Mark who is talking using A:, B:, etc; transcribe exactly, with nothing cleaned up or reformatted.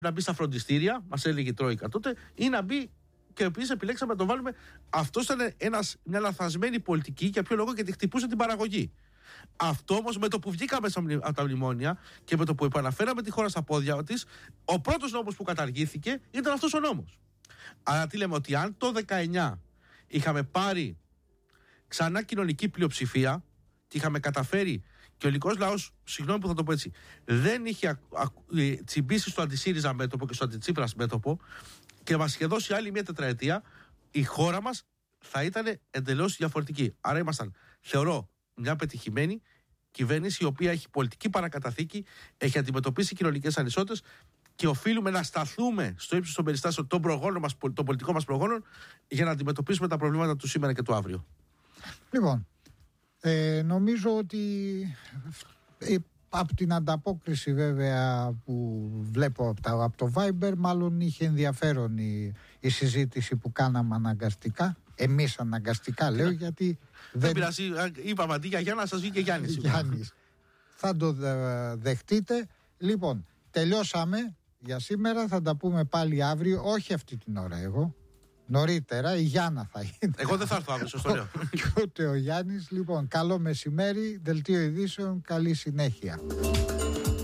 A: να μπει στα φροντιστήρια, μας έλεγε η Τρόικα τότε, ή να μπει. Και επίσης επιλέξαμε να το βάλουμε. Αυτό ήταν ένας, μια λαθασμένη πολιτική. Για ποιο λόγο? Γιατί χτυπούσε την παραγωγή. Αυτό όμως με το που βγήκαμε από τα μνημόνια και με το που επαναφέραμε τη χώρα στα πόδια της, ο πρώτος νόμος που καταργήθηκε ήταν αυτός ο νόμος. Άρα τι λέμε? Ότι αν το δεκαεννιά είχαμε πάρει ξανά κοινωνική πλειοψηφία και είχαμε καταφέρει και ο ελληνικός λαός, συγγνώμη που θα το πω έτσι, δεν είχε α, α, τσιμπήσει στο αντισύριζα μέτωπο και στο αντιτσίπρας μέτωπο και μας είχε δώσει άλλη μια τετραετία, η χώρα μας θα ήταν εντελώς διαφορετική. Άρα ήμασταν, θεωρώ, μια πετυχημένη κυβέρνηση η οποία έχει πολιτική παρακαταθήκη, έχει αντιμετωπίσει κοινωνικές ανισότητες και οφείλουμε να σταθούμε στο ύψος των περιστάσεων των προγόνων μας, των πολιτικών μας προγόνων, για να αντιμετωπίσουμε τα προβλήματα του σήμερα και του αύριο.
B: Λοιπόν, ε, νομίζω ότι ε, από την ανταπόκριση βέβαια που βλέπω από, τα, από το Viber, μάλλον είχε ενδιαφέρον η, η συζήτηση που κάναμε αναγκαστικά. Εμείς αναγκαστικά λέω, γιατί
A: δεν, δεν πειράζει, είπαμε αντί για Γιάννα σας βγήκε Γιάννης.
B: Γιάννης. Θα το δεχτείτε. Λοιπόν, τελειώσαμε για σήμερα, θα τα πούμε πάλι αύριο, όχι αυτή την ώρα εγώ. Νωρίτερα, η Γιάννα θα είναι.
A: Εγώ δεν θα έρθω αύριο, στο λέω.
B: Και ούτε ο Γιάννης. Λοιπόν, καλό μεσημέρι, δελτίο ειδήσεων, καλή συνέχεια.